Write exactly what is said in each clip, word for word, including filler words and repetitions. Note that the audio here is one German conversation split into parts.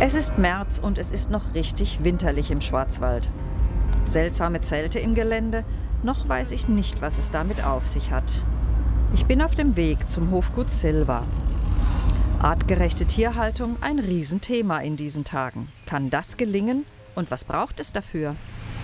Es ist März und es ist noch richtig winterlich im Schwarzwald. Seltsame Zelte im Gelände, noch weiß ich nicht, was es damit auf sich hat. Ich bin auf dem Weg zum Hofgut Silva. Artgerechte Tierhaltung, ein Riesenthema in diesen Tagen. Kann das gelingen und was braucht es dafür?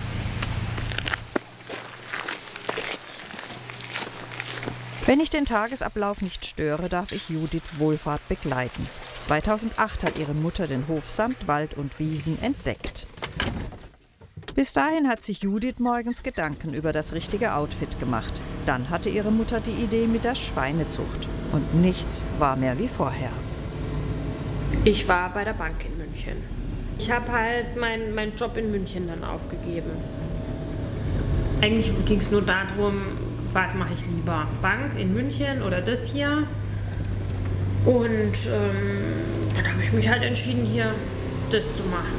Wenn ich den Tagesablauf nicht störe, darf ich Judith Wohlfahrt begleiten. zweitausendacht hat ihre Mutter den Hof samt Wald und Wiesen entdeckt. Bis dahin hat sich Judith morgens Gedanken über das richtige Outfit gemacht. Dann hatte ihre Mutter die Idee mit der Schweinezucht. Und nichts war mehr wie vorher. Ich war bei der Bank in München. Ich habe halt meinen mein Job in München dann aufgegeben. Eigentlich ging es nur darum, was mache ich lieber? Bank in München oder das hier? Und ähm, dann habe ich mich halt entschieden, hier das zu machen.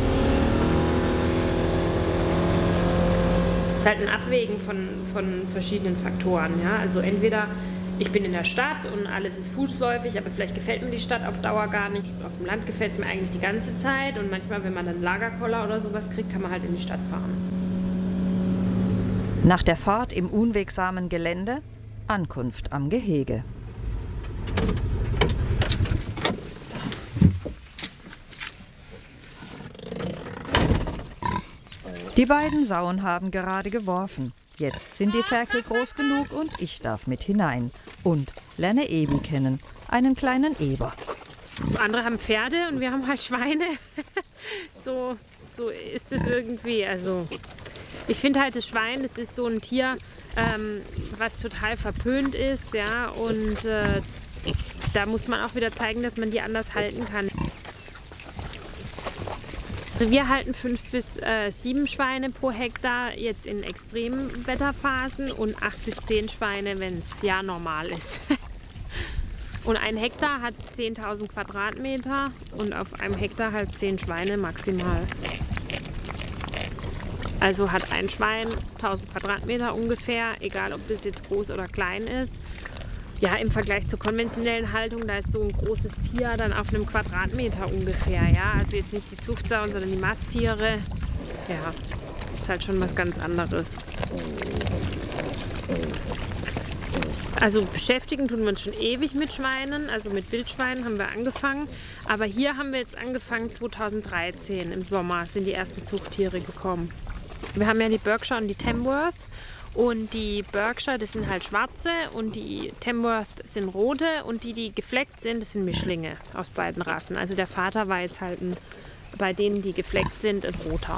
Es ist halt ein Abwägen von, von verschiedenen Faktoren. Ja? Also entweder ich bin in der Stadt und alles ist fußläufig, aber vielleicht gefällt mir die Stadt auf Dauer gar nicht. Auf dem Land gefällt es mir eigentlich die ganze Zeit und manchmal, wenn man dann Lagerkoller oder sowas kriegt, kann man halt in die Stadt fahren. Nach der Fahrt im unwegsamen Gelände, Ankunft am Gehege. Die beiden Sauen haben gerade geworfen. Jetzt sind die Ferkel groß genug und ich darf mit hinein. Und lerne Ebi kennen, einen kleinen Eber. Andere haben Pferde und wir haben halt Schweine. so, so ist es irgendwie. Also ich finde halt das Schwein, das ist so ein Tier, ähm, was total verpönt ist. Ja, und äh, da muss man auch wieder zeigen, dass man die anders halten kann. Wir halten fünf bis äh, sieben Schweine pro Hektar jetzt in Extremwetterphasen und acht bis zehn Schweine, wenn es ja normal ist. Und ein Hektar hat zehntausend Quadratmeter und auf einem Hektar halt zehn Schweine maximal. Also hat ein Schwein tausend Quadratmeter ungefähr, egal ob das jetzt groß oder klein ist. Ja, im Vergleich zur konventionellen Haltung, da ist so ein großes Tier dann auf einem Quadratmeter ungefähr. Ja, also jetzt nicht die Zuchtsauen, sondern die Masttiere. Ja, ist halt schon was ganz anderes. Also beschäftigen tun wir uns schon ewig mit Schweinen, also mit Wildschweinen haben wir angefangen. Aber hier haben wir jetzt angefangen, zweitausenddreizehn im Sommer sind die ersten Zuchttiere gekommen. Wir haben ja die Berkshire und die Tamworth. Und die Berkshire, das sind halt schwarze und die Tamworth sind rote und die, die gefleckt sind, das sind Mischlinge aus beiden Rassen. Also der Vater war jetzt halt ein, bei denen, die gefleckt sind, ein roter.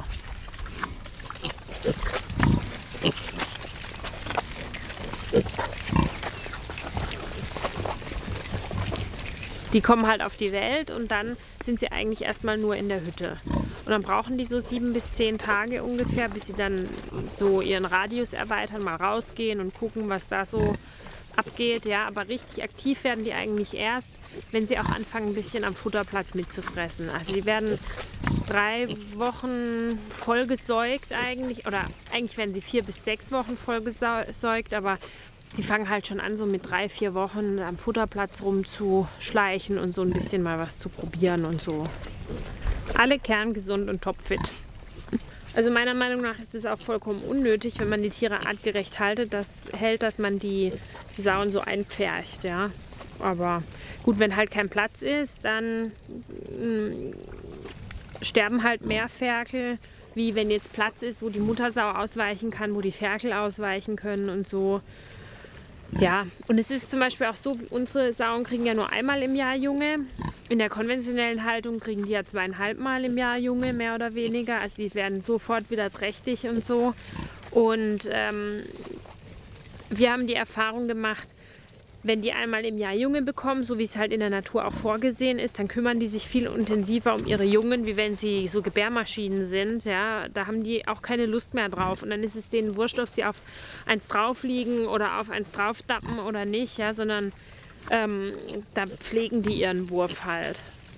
Die kommen halt auf die Welt und dann sind sie eigentlich erstmal nur in der Hütte. Und dann brauchen die so sieben bis zehn Tage ungefähr, bis sie dann so ihren Radius erweitern, mal rausgehen und gucken, was da so abgeht. Ja, aber richtig aktiv werden die eigentlich erst, wenn sie auch anfangen, ein bisschen am Futterplatz mitzufressen. Also die werden drei Wochen vollgesäugt eigentlich, oder eigentlich werden sie vier bis sechs Wochen vollgesäugt, aber die fangen halt schon an, so mit drei, vier Wochen am Futterplatz rumzuschleichen und so ein bisschen mal was zu probieren und so. Alle kerngesund und topfit. Also meiner Meinung nach ist es auch vollkommen unnötig, wenn man die Tiere artgerecht haltet, das hält, dass man die, die Sauen so einpfercht, ja. Aber gut, wenn halt kein Platz ist, dann mh, sterben halt mehr Ferkel, wie wenn jetzt Platz ist, wo die Muttersau ausweichen kann, wo die Ferkel ausweichen können und so. Ja, und es ist zum Beispiel auch so, unsere Sauen kriegen ja nur einmal im Jahr Junge. In der konventionellen Haltung kriegen die ja zweieinhalb Mal im Jahr Junge, mehr oder weniger. Also die werden sofort wieder trächtig und so. Und ähm, wir haben die Erfahrung gemacht, wenn die einmal im Jahr Junge bekommen, so wie es halt in der Natur auch vorgesehen ist, dann kümmern die sich viel intensiver um ihre Jungen, wie wenn sie so Gebärmaschinen sind. Ja, da haben die auch keine Lust mehr drauf. Und dann ist es denen wurscht, ob sie auf eins drauf liegen oder auf eins drauf dappen oder nicht, ja, sondern ähm, da pflegen die ihren Wurf halt.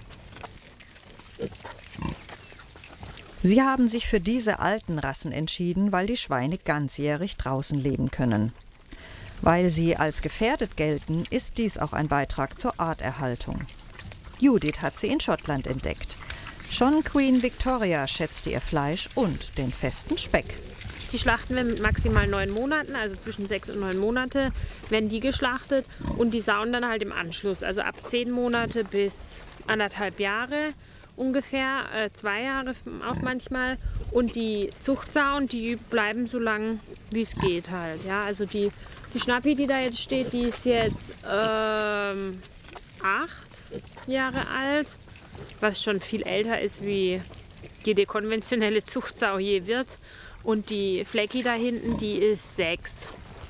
Sie haben sich für diese alten Rassen entschieden, weil die Schweine ganzjährig draußen leben können. Weil sie als gefährdet gelten, ist dies auch ein Beitrag zur Arterhaltung. Judith hat sie in Schottland entdeckt. Schon Queen Victoria schätzte ihr Fleisch und den festen Speck. Die schlachten wir mit maximal neun Monaten, also zwischen sechs und neun Monate werden die geschlachtet und die sauen dann halt im Anschluss, also ab zehn Monate bis anderthalb Jahre ungefähr, äh, zwei Jahre auch manchmal. Und die Zuchtsauen, die bleiben so lang, wie es geht halt. Ja, also die, die Schnappi, die da jetzt steht, die ist jetzt ähm, acht Jahre alt, was schon viel älter ist, wie jede konventionelle Zuchtsau je wird. Und die Flecki da hinten, die ist sechs.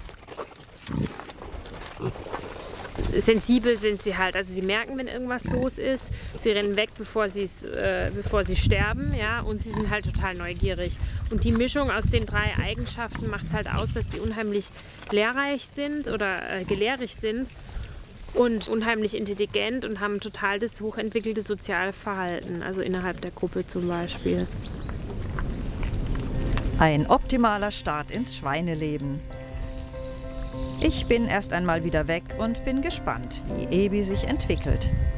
Sensibel sind sie halt, also sie merken, wenn irgendwas los ist. Sie rennen weg, bevor, äh, bevor sie sterben, ja, und sie sind halt total neugierig. Und die Mischung aus den drei Eigenschaften macht es halt aus, dass sie unheimlich lehrreich sind oder äh, gelehrig sind und unheimlich intelligent und haben total das hochentwickelte Sozialverhalten, also innerhalb der Gruppe zum Beispiel. Ein optimaler Start ins Schweineleben. Ich bin erst einmal wieder weg und bin gespannt, wie Ebi sich entwickelt.